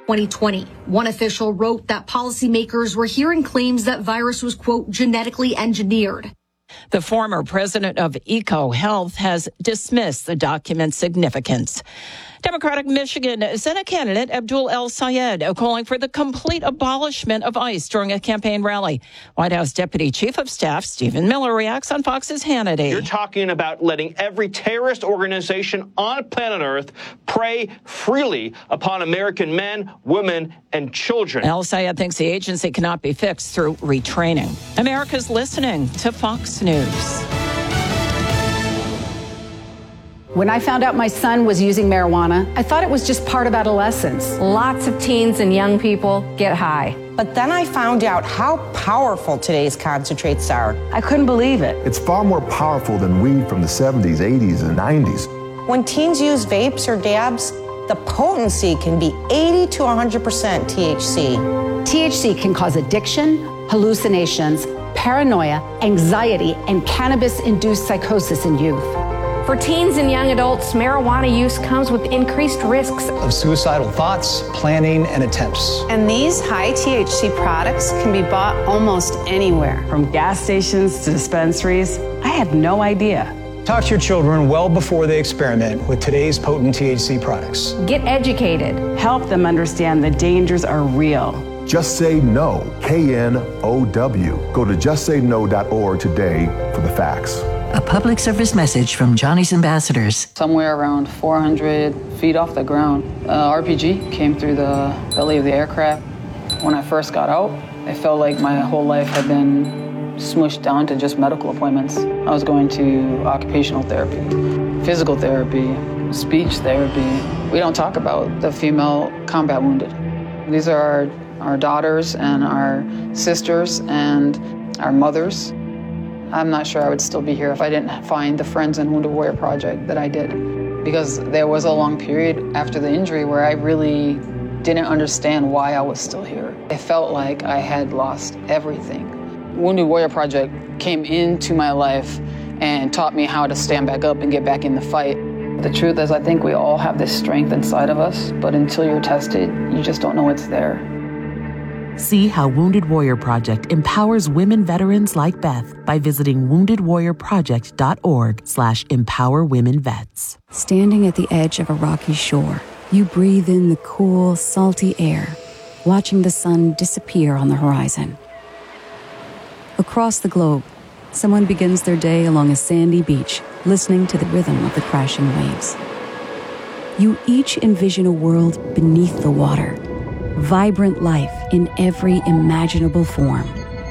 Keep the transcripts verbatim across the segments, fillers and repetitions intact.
twenty twenty. One official wrote that policymakers were hearing claims that virus was, quote, genetically engineered. The former president of EcoHealth has dismissed the document's significance. Democratic Michigan Senate candidate Abdul El-Sayed calling for the complete abolishment of ICE during a campaign rally. White House Deputy Chief of Staff Stephen Miller reacts on Fox's Hannity. You're talking about letting every terrorist organization on planet Earth prey freely upon American men, women, and children. El-Sayed thinks the agency cannot be fixed through retraining. America's listening to Fox News. When I found out my son was using marijuana, I thought it was just part of adolescence. Lots of teens and young people get high. But then I found out how powerful today's concentrates are. I couldn't believe it. It's far more powerful than weed from the seventies, eighties, and nineties. When teens use vapes or dabs, the potency can be eighty to one hundred percent T H C. T H C can cause addiction, hallucinations, paranoia, anxiety, and cannabis-induced psychosis in youth. For teens and young adults, marijuana use comes with increased risks of suicidal thoughts, planning, and attempts. And these high T H C products can be bought almost anywhere. From gas stations to dispensaries, I had no idea. Talk to your children well before they experiment with today's potent T H C products. Get educated. Help them understand the dangers are real. Just Say No, K N O W. Go to just say no dot org today for the facts. A public service message from Johnny's Ambassadors. Somewhere around four hundred feet off the ground, uh, R P G came through the belly of the aircraft. When I first got out, I felt like my whole life had been smushed down to just medical appointments. I was going to occupational therapy, physical therapy, speech therapy. We don't talk about the female combat wounded. These are our, our daughters and our sisters and our mothers. I'm not sure I would still be here if I didn't find the Friends and Wounded Warrior Project that I did. Because there was a long period after the injury where I really didn't understand why I was still here. I felt like I had lost everything. Wounded Warrior Project came into my life and taught me how to stand back up and get back in the fight. The truth is, I think we all have this strength inside of us, but until you're tested, you just don't know it's there. See how Wounded Warrior Project empowers women veterans like Beth by visiting wounded warrior project dot org slash empower women vets. Standing at the edge of a rocky shore, you breathe in the cool, salty air, watching the sun disappear on the horizon. Across the globe, someone begins their day along a sandy beach, listening to the rhythm of the crashing waves. You each envision a world beneath the water, vibrant life in every imaginable form.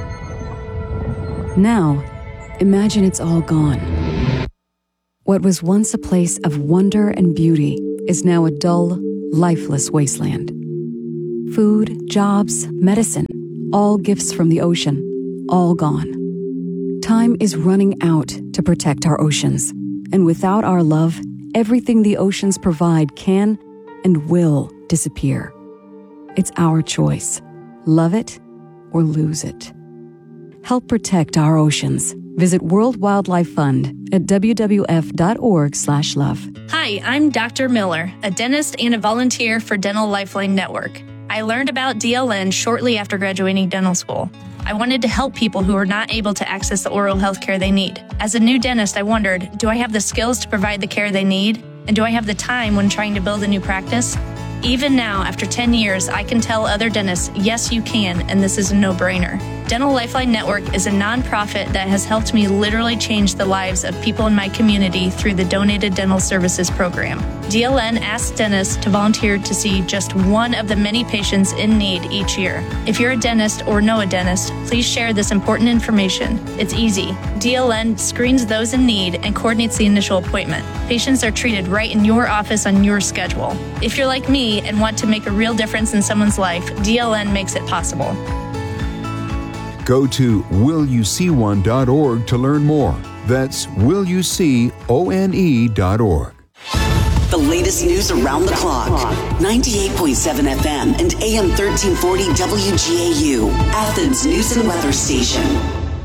Now, imagine it's all gone. What was once a place of wonder and beauty is now a dull, lifeless wasteland. Food, jobs, medicine, all gifts from the ocean, all gone. Time is running out to protect our oceans, and without our love, everything the oceans provide can and will disappear. It's our choice. Love it or lose it. Help protect our oceans. Visit World Wildlife Fund at w w f dot org slash love. Hi, I'm Doctor Miller, a dentist and a volunteer for Dental Lifeline Network. I learned about D L N shortly after graduating dental school. I wanted to help people who are not able to access the oral health care they need. As a new dentist, I wondered, do I have the skills to provide the care they need? And do I have the time when trying to build a new practice? Even now, after ten years, I can tell other dentists, yes, you can, and this is a no-brainer. Dental Lifeline Network is a nonprofit that has helped me literally change the lives of people in my community through the Donated Dental Services program. D L N asks dentists to volunteer to see just one of the many patients in need each year. If you're a dentist or know a dentist, please share this important information. It's easy. D L N screens those in need and coordinates the initial appointment. Patients are treated right in your office on your schedule. If you're like me and want to make a real difference in someone's life, D L N makes it possible. Go to will you see one dot org to learn more. That's will you see one dot org. The latest news around the clock. ninety-eight point seven F M and A M thirteen forty W G A U, Athens News and Weather Station.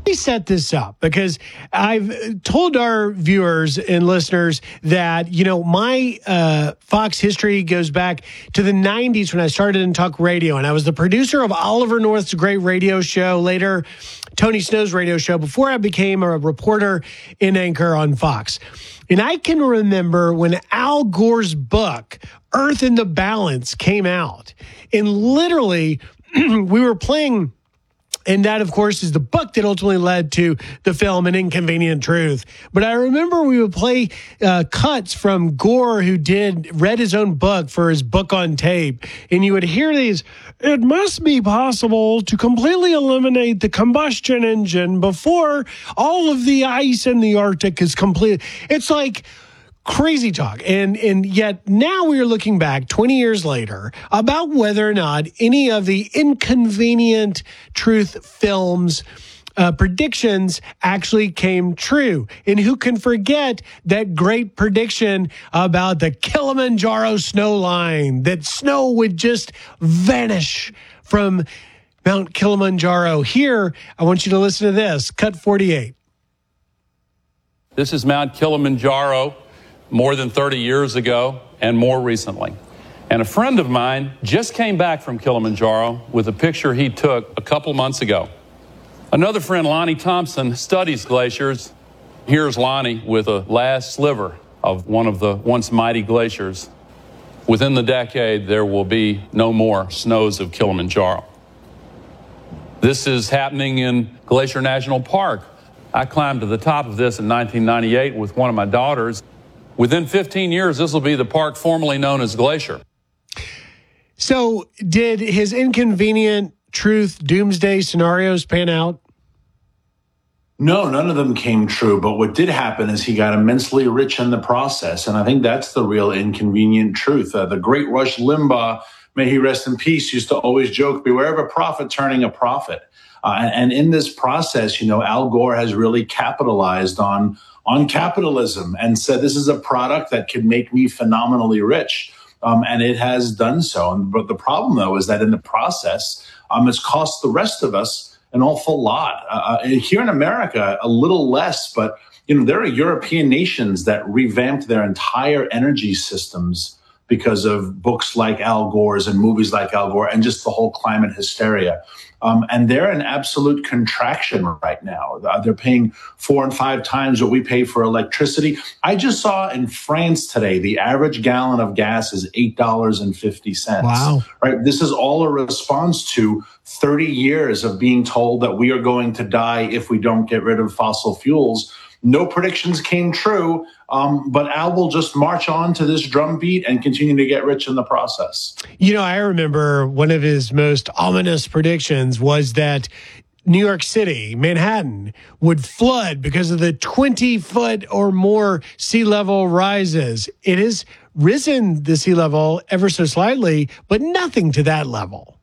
me set this up because I've told our viewers and listeners that, you know, my uh, Fox history goes back to the nineties when I started in talk radio, and I was the producer of Oliver North's great radio show, later Tony Snow's radio show, before I became a reporter in anchor on Fox. And I can remember when Al Gore's book, Earth in the Balance, came out, and literally we were playing. And that, of course, is the book that ultimately led to the film An Inconvenient Truth. But I remember we would play uh, cuts from Gore, who did read his own book for his book on tape. And you would hear these, it must be possible to completely eliminate the combustion engine before all of the ice in the Arctic is complete. It's like crazy talk. And and yet now we are looking back twenty years later about whether or not any of the Inconvenient Truth films uh, predictions actually came true. And who can forget that great prediction about the Kilimanjaro snow line, that snow would just vanish from Mount Kilimanjaro. Here, I want you to listen to this. Cut forty-eight. This is Mount Kilimanjaro, more than thirty years ago and more recently. And a friend of mine just came back from Kilimanjaro with a picture he took a couple months ago. Another friend, Lonnie Thompson, studies glaciers. Here's Lonnie with a last sliver of one of the once mighty glaciers. Within the decade, there will be no more snows of Kilimanjaro. This is happening in Glacier National Park. I climbed to the top of this in nineteen ninety-eight with one of my daughters. Within fifteen years, this will be the park formerly known as Glacier. So did his Inconvenient Truth doomsday scenarios pan out? No, none of them came true. But what did happen is he got immensely rich in the process. And I think that's the real inconvenient truth. Uh, the great Rush Limbaugh, may he rest in peace, used to always joke, beware of a prophet turning a profit. Uh, and, and in this process, you know, Al Gore has really capitalized on on capitalism and said, this is a product that can make me phenomenally rich. Um, and it has done so. And, but the problem, though, is that in the process, um, it's cost the rest of us an awful lot. Uh, here in America, a little less. But, you know, there are European nations that revamped their entire energy systems because of books like Al Gore's and movies like Al Gore and just the whole climate hysteria. Um, and they're in absolute contraction right now. Uh, they're paying four and five times what we pay for electricity. I just saw in France today, the average gallon of gas is eight dollars and fifty cents. Wow. Right? This is all a response to thirty years of being told that we are going to die if we don't get rid of fossil fuels. No predictions came true, um, but Al will just march on to this drumbeat and continue to get rich in the process. You know, I remember one of his most ominous predictions was that New York City, Manhattan, would flood because of the twenty foot or more sea level rises. It has risen the sea level ever so slightly, but nothing to that level.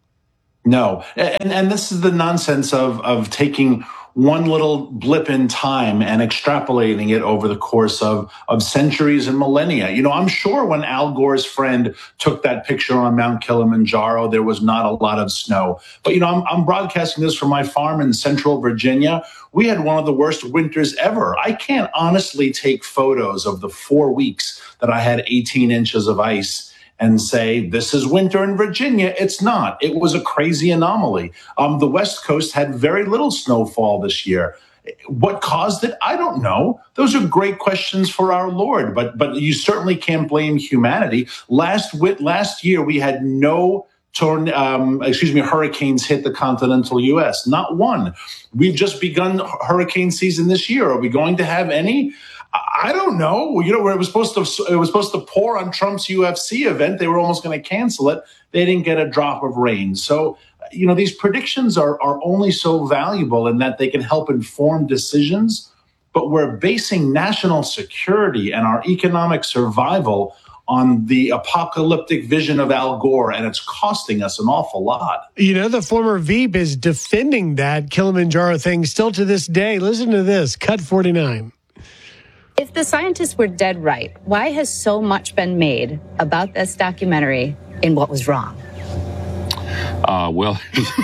No. And, and this is the nonsense of, of taking one little blip in time and extrapolating it over the course of, of centuries and millennia. You know, I'm sure when Al Gore's friend took that picture on Mount Kilimanjaro, there was not a lot of snow. But, you know, I'm, I'm broadcasting this from my farm in central Virginia. We had one of the worst winters ever. I can't honestly take photos of the four weeks that I had eighteen inches of ice and say, this is winter in Virginia. It's not. It was a crazy anomaly. Um, the West Coast had very little snowfall this year. What caused it? I don't know. Those are great questions for our Lord, but but you certainly can't blame humanity. Last last year, we had no torn, um, excuse me, hurricanes hit the continental U S. Not one. We've just begun hurricane season this year. Are we going to have any? I don't know. You know, where it was supposed to, it was supposed to pour on Trump's U F C event. They were almost going to cancel it. They didn't get a drop of rain. So, you know, these predictions are are only so valuable in that they can help inform decisions. But we're basing national security and our economic survival on the apocalyptic vision of Al Gore, and it's costing us an awful lot. You know, the former Veep is defending that Kilimanjaro thing still to this day. Listen to this, cut forty-nine. If the scientists were dead right, why has so much been made about this documentary and what was wrong? Uh, well,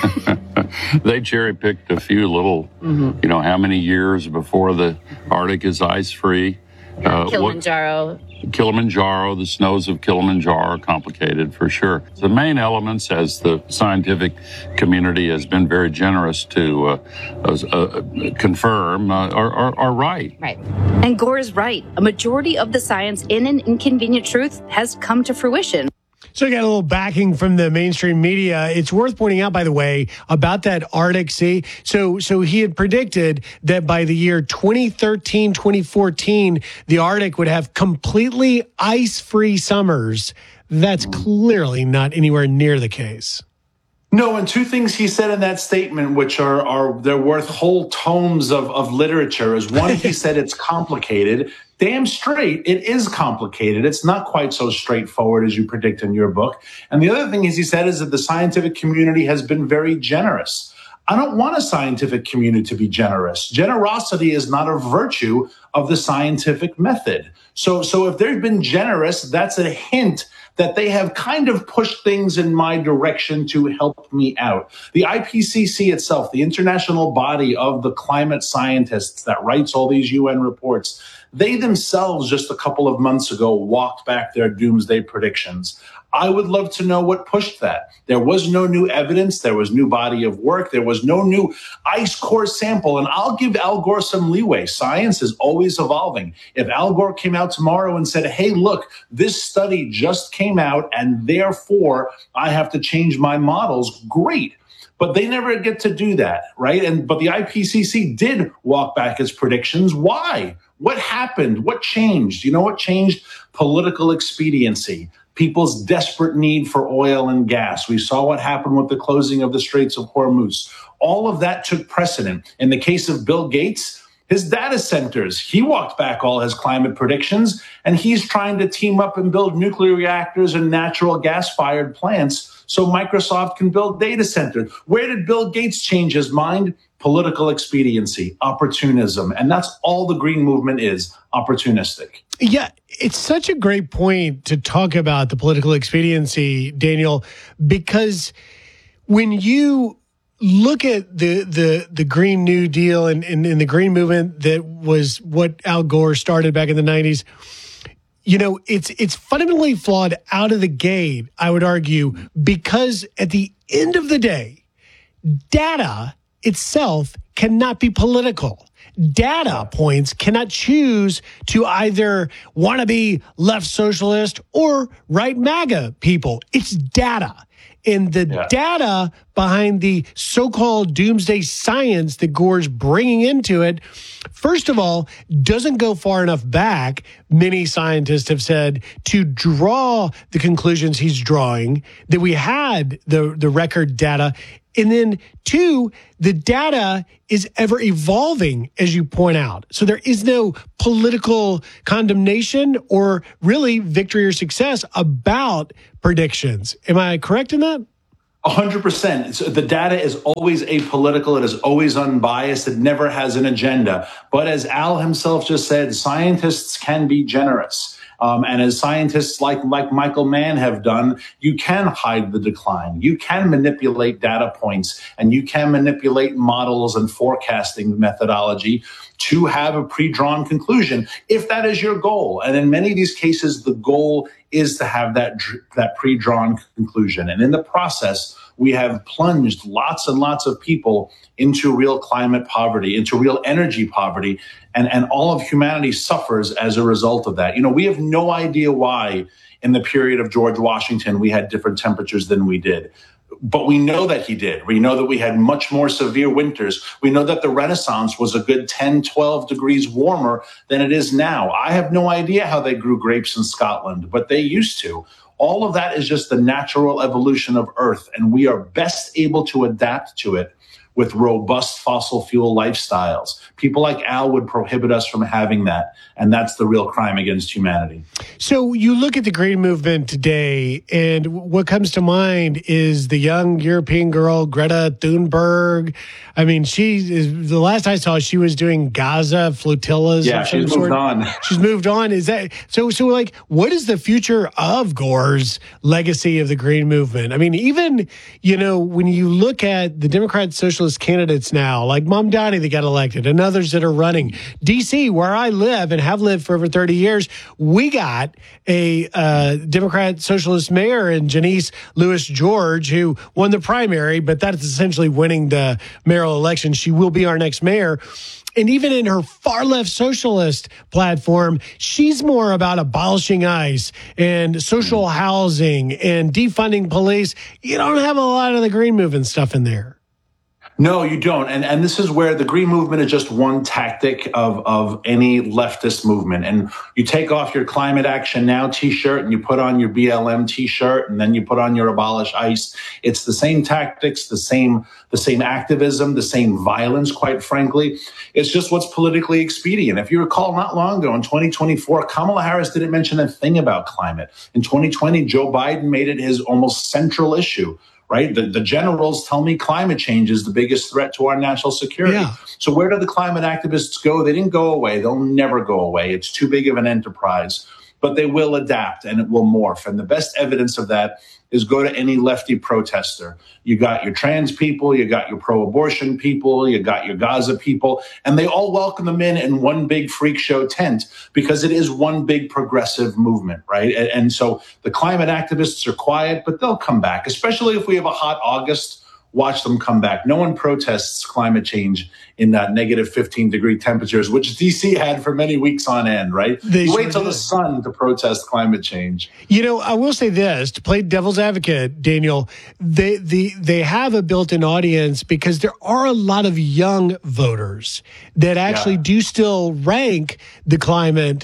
they cherry picked a few little, mm-hmm. you know, how many years before the Arctic is ice free. Uh, Kilimanjaro. What, Kilimanjaro, the snows of Kilimanjaro are complicated for sure. The main elements, as the scientific community has been very generous to uh, uh, confirm, uh, are, are, are right. Right. And Gore is right. A majority of the science in An Inconvenient Truth has come to fruition. So you got a little backing from the mainstream media. It's worth pointing out, by the way, about that Arctic Sea. So, so he had predicted that by the year twenty thirteen, twenty fourteen, the Arctic would have completely ice-free summers. That's clearly not anywhere near the case. No, and two things he said in that statement, which are, are they're worth whole tomes of, of literature, is one, he said it's complicated. Damn straight, it is complicated. It's not quite so straightforward as you predict in your book. And the other thing is he said is that the scientific community has been very generous. I don't want a scientific community to be generous. Generosity is not a virtue of the scientific method. So, so if they've been generous, that's a hint that they have kind of pushed things in my direction to help me out. The I P C C itself, the international body of the climate scientists that writes all these U N reports, they themselves just a couple of months ago walked back their doomsday predictions. I would love to know what pushed that. There was no new evidence. There was new body of work. There was no new ice core sample. And I'll give Al Gore some leeway. Science is always evolving. If Al Gore came out tomorrow and said, hey, look, this study just came out and therefore I have to change my models, great. But they never get to do that, right? And but the I P C C did walk back its predictions. Why? What happened? What changed? You know what changed? Political expediency. People's desperate need for oil and gas. We saw what happened with the closing of the Straits of Hormuz. All of that took precedent. In the case of Bill Gates, his data centers, he walked back all his climate predictions, and he's trying to team up and build nuclear reactors and natural gas-fired plants so Microsoft can build data centers. Where did Bill Gates change his mind? Political expediency, opportunism. And that's all the green movement is, opportunistic. Yeah, it's such a great point to talk about the political expediency, Daniel, because when you look at the the, the Green New Deal and, and, and the green movement that was what Al Gore started back in the nineties, you know, it's it's fundamentally flawed out of the gate, I would argue, because at the end of the day, data itself cannot be political. Data points cannot choose to either want to be left socialist or right MAGA people. It's data. And the yeah. data behind the so-called doomsday science that Gore's bringing into it, first of all, doesn't go far enough back, many scientists have said, to draw the conclusions he's drawing, that we had the, the record data. And then, two, the data is ever evolving, as you point out. So there is no political condemnation or really victory or success about predictions. Am I correct in that? A hundred percent. The data is always apolitical. It is always unbiased. It never has an agenda. But as Al himself just said, scientists can be generous. Um, and as scientists like, like Michael Mann have done, you can hide the decline. You can manipulate data points, and you can manipulate models and forecasting methodology to have a pre-drawn conclusion, if that is your goal. And in many of these cases, the goal is to have that, that pre-drawn conclusion. And in the process, we have plunged lots and lots of people into real climate poverty, into real energy poverty, and, and all of humanity suffers as a result of that. You know, we have no idea why in the period of George Washington we had different temperatures than we did. But we know that he did. We know that we had much more severe winters. We know that the Renaissance was a good ten, twelve degrees warmer than it is now. I have no idea how they grew grapes in Scotland, but they used to. All of that is just the natural evolution of Earth, and we are best able to adapt to it with robust fossil fuel lifestyles. People like Al would prohibit us from having that. And that's the real crime against humanity. So you look at the green movement today, and what comes to mind is the young European girl, Greta Thunberg. I mean, she is, the last I saw, she was doing Gaza flotillas. Yeah, of some she's sort. moved on. She's moved on. Is that so? So, like, what is the future of Gore's legacy of the green movement? I mean, even, you know, when you look at the Democrat Socialist candidates now, like Mamdani that got elected and others that are running, D C, where I live and have lived for over thirty years, we got a uh, Democrat Socialist mayor in Janice Lewis George, who won the primary, but that's essentially winning the mayoral election. She will be our next mayor. And even in her far left socialist platform, she's more about abolishing ICE and social housing and defunding police. You don't have a lot of the green movement stuff in there. No, you don't. And and this is where the green movement is just one tactic of, of any leftist movement. And you take off your Climate Action Now T-shirt and you put on your B L M T-shirt and then you put on your Abolish ICE. It's the same tactics, the same the same activism, the same violence, quite frankly. It's just what's politically expedient. If you recall, not long ago in twenty twenty-four, Kamala Harris didn't mention a thing about climate. In twenty twenty, Joe Biden made it his almost central issue. Right? The, the generals tell me climate change is the biggest threat to our national security. Yeah. So where do the climate activists go? They didn't go away. They'll never go away. It's too big of an enterprise. But they will adapt and it will morph. And the best evidence of that is go to any lefty protester. You got your trans people, you got your pro-abortion people, you got your Gaza people, and they all welcome them in in one big freak show tent because it is one big progressive movement, right? And, and so the climate activists are quiet, but they'll come back, especially if we have a hot August. Watch them come back. No one protests climate change in that negative fifteen degree temperatures, which D C had for many weeks on end, right? They you sure wait till did. the sun to protest climate change. You know, I will say this, to play devil's advocate, Daniel, they, the, they have a built-in audience because there are a lot of young voters that actually Yeah. do still rank the climate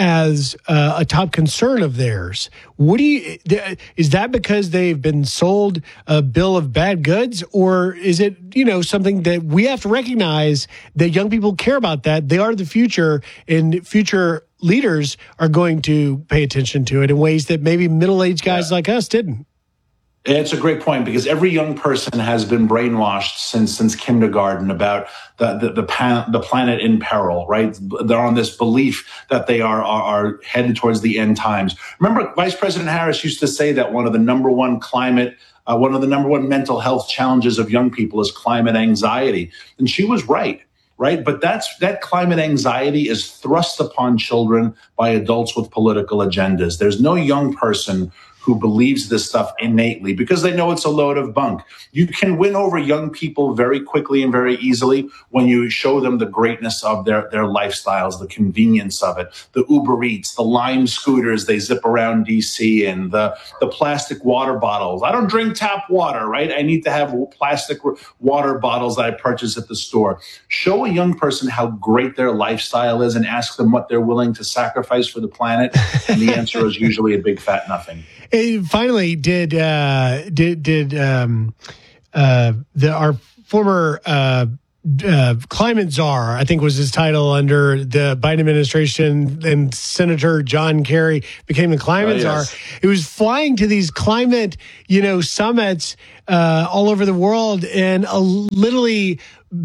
as uh, a top concern of theirs. What do you, is that because they've been sold a bill of bad goods, or is it, you know, something that we have to recognize that young people care about that? They are the future, and future leaders are going to pay attention to it in ways that maybe middle-aged guys yeah. like us didn't. It's a great point because every young person has been brainwashed since since kindergarten about the the the, pan, the planet in peril, right? They're on this belief that they are, are are headed towards the end times. Remember, Vice President Harris used to say that one of the number one climate, uh, one of the number one mental health challenges of young people is climate anxiety, and she was right. Right. But that's that climate anxiety is thrust upon children by adults with political agendas. There's no young person who believes this stuff innately because they know it's a load of bunk. You can win over young people very quickly and very easily when you show them the greatness of their, their lifestyles, the convenience of it, the Uber Eats, the Lime scooters they zip around D C in, the, the plastic water bottles. I don't drink tap water, right? I need to have plastic water bottles that I purchase at the store. Show a young person how great their lifestyle is and ask them what they're willing to sacrifice for the planet. And the answer is usually a big fat nothing. And finally, did uh, did did um, uh, the our former uh, uh, climate czar, I think was his title under the Biden administration, and Senator John Kerry became the climate oh, yes. czar. He was flying to these climate, you know, summits uh, all over the world, and a literally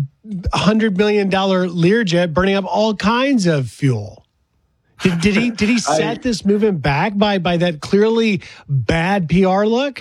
hundred million dollar Learjet burning up all kinds of fuel. Did, did he did he set I, this movement back by by that clearly bad P R look?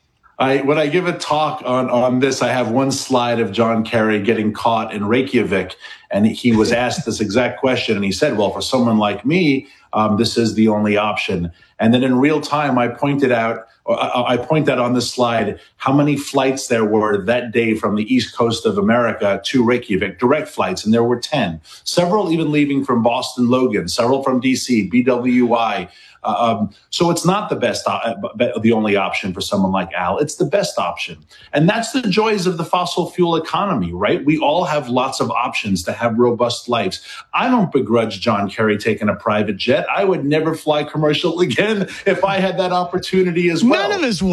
I when I give a talk on on this, I have one slide of John Kerry getting caught in Reykjavik, and he was asked this exact question, and he said, "Well, for someone like me, um, this is the only option." And then in real time, I pointed out, I point out on this slide how many flights there were that day from the east coast of America to Reykjavik, direct flights, and there were ten. Several even leaving from Boston Logan, several from D C, B W I. Um, so it's not the best, uh, the only option for someone like Al. It's the best option. And that's the joys of the fossil fuel economy, right? We all have lots of options to have robust lives. I don't begrudge John Kerry taking a private jet. I would never fly commercial again if I had that opportunity as well. None of us would.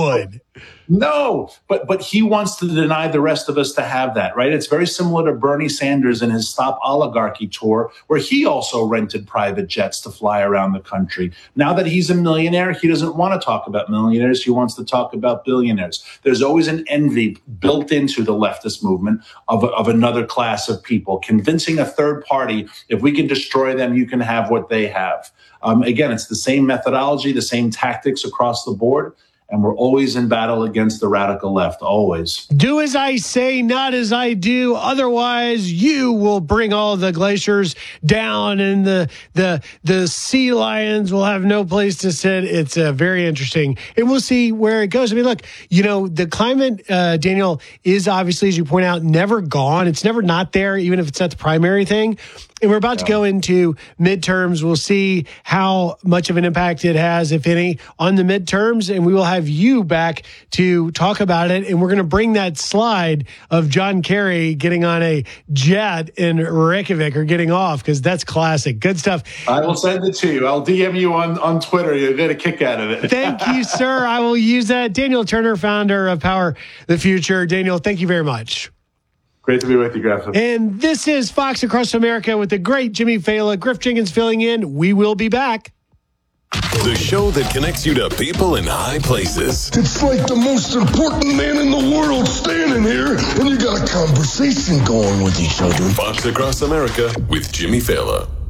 No, but but he wants to deny the rest of us to have that, right? It's very similar to Bernie Sanders and his Stop Oligarchy tour, where he also rented private jets to fly around the country. Now that he's a millionaire, he doesn't want to talk about millionaires. He wants to talk about billionaires. There's always an envy built into the leftist movement of, of another class of people, convincing a third party, if we can destroy them, you can have what they have. Um, again, it's the same methodology, the same tactics across the board. And we're always in battle against the radical left, always. Do as I say, not as I do. Otherwise, you will bring all the glaciers down and the the the sea lions will have no place to sit. It's uh, very interesting. And we'll see where it goes. I mean, look, you know, the climate, uh, Daniel, is obviously, as you point out, never gone. It's never not there, even if it's not the primary thing. And we're about yeah. to go into midterms. We'll see how much of an impact it has, if any, on the midterms. And we will have you back to talk about it. And we're going to bring that slide of John Kerry getting on a jet in Reykjavik or getting off, because that's classic. Good stuff. I will send it to you. I'll D M you on, on Twitter. You'll get a kick out of it. Thank you, sir. I will use that. Daniel Turner, founder of Power the Future. Daniel, thank you very much. Great to be with you, Griff. And this is Fox Across America with the great Jimmy Fallon. Griff Jenkins filling in. We will be back. The show that connects you to people in high places. It's like the most important man in the world standing here, and you got a conversation going with each other. Fox Across America with Jimmy Fallon.